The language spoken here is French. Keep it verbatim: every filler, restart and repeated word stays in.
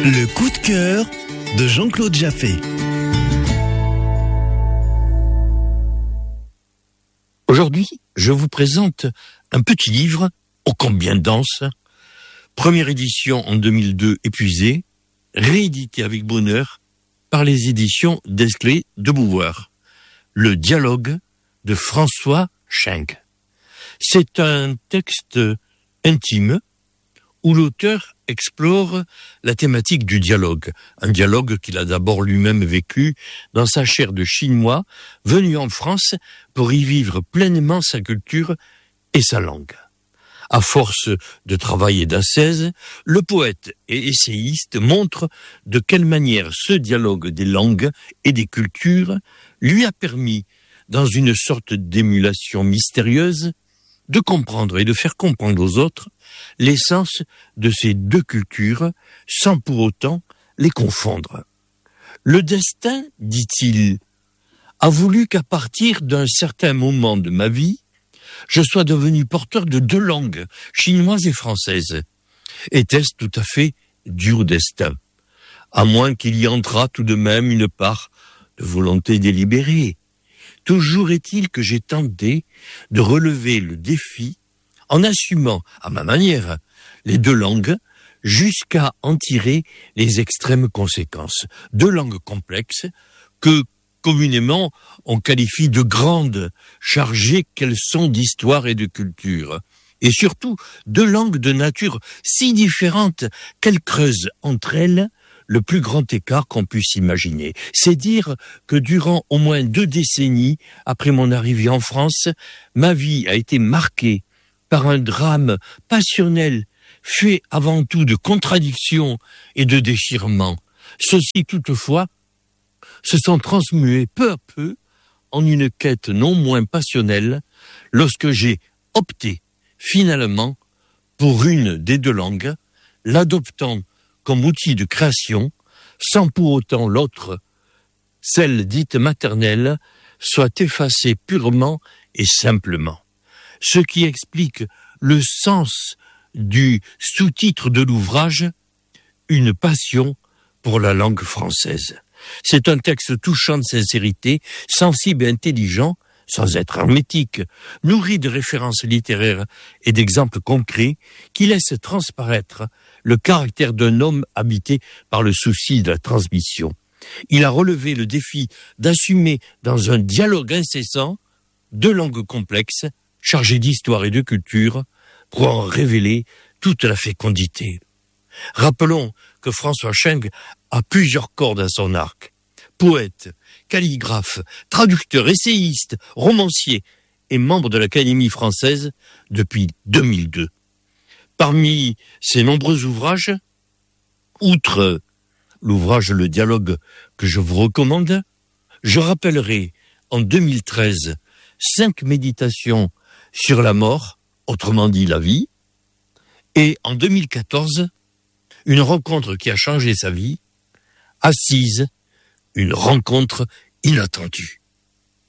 Le coup de cœur de Jean-Claude Jaffé. Aujourd'hui, je vous présente un petit livre, ô combien dense. Première édition en deux mille deux épuisée, réédité avec bonheur par les éditions Desclés de Beauvoir. Le dialogue de François Schenk. C'est un texte intime où l'auteur explore la thématique du dialogue. Un dialogue qu'il a d'abord lui-même vécu dans sa chair de Chinois, venu en France pour y vivre pleinement sa culture et sa langue. À force de travail et d'ascèse, le poète et essayiste montre de quelle manière ce dialogue des langues et des cultures lui a permis, dans une sorte d'émulation mystérieuse, de comprendre et de faire comprendre aux autres l'essence de ces deux cultures sans pour autant les confondre. Le destin, dit-il, a voulu qu'à partir d'un certain moment de ma vie, je sois devenu porteur de deux langues, chinoise et française. Était-ce tout à fait dû au destin? À moins qu'il y entrât tout de même une part de volonté délibérée. Toujours est-il que j'ai tenté de relever le défi en assumant, à ma manière, les deux langues, jusqu'à en tirer les extrêmes conséquences. Deux langues complexes que, communément, on qualifie de grandes, chargées qu'elles sont d'histoire et de culture. Et surtout, deux langues de nature si différentes qu'elles creusent entre elles le plus grand écart qu'on puisse imaginer. C'est dire que durant au moins deux décennies, après mon arrivée en France, ma vie a été marquée par un drame passionnel, fait avant tout de contradictions et de déchirements. Ceux-ci, toutefois, se sont transmués peu à peu en une quête non moins passionnelle lorsque j'ai opté, finalement, pour une des deux langues, l'adoptant comme outil de création, sans pour autant l'autre, celle dite maternelle, soit effacée purement et simplement. Ce qui explique le sens du sous-titre de l'ouvrage, Une passion pour la langue française. C'est un texte touchant de sincérité, sensible et intelligent, sans être hermétique, nourri de références littéraires et d'exemples concrets qui laissent transparaître le caractère d'un homme habité par le souci de la transmission. Il a relevé le défi d'assumer dans un dialogue incessant deux langues complexes, chargées d'histoire et de culture, pour en révéler toute la fécondité. Rappelons que François Schenk a plusieurs cordes à son arc. Poète, calligraphe, traducteur, essayiste, romancier et membre de l'Académie française depuis deux mille deux. Parmi ses nombreux ouvrages, outre l'ouvrage Le Dialogue que je vous recommande, je rappellerai en deux mille treize cinq méditations sur la mort, autrement dit la vie, et en deux mille quatorze, une rencontre qui a changé sa vie, Assise, une rencontre inattendue.